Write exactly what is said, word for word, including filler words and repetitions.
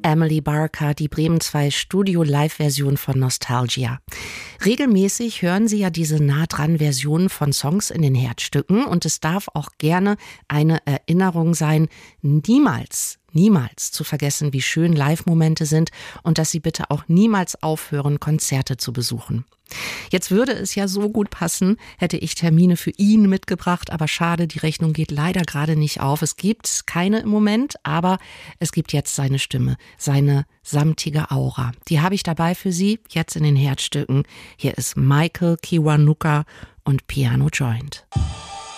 Emily Barker, die Bremen zwei Studio-Live-Version von Nostalgia. Regelmäßig hören Sie ja diese nah-dran-Versionen von Songs in den Herzstücken und es darf auch gerne eine Erinnerung sein, niemals Niemals zu vergessen, wie schön Live-Momente sind und dass Sie bitte auch niemals aufhören, Konzerte zu besuchen. Jetzt würde es ja so gut passen, hätte ich Termine für ihn mitgebracht, aber schade, die Rechnung geht leider gerade nicht auf. Es gibt keine im Moment, aber es gibt jetzt seine Stimme, seine samtige Aura. Die habe ich dabei für Sie, jetzt in den Herzstücken. Hier ist Michael Kiwanuka und Piano Joint.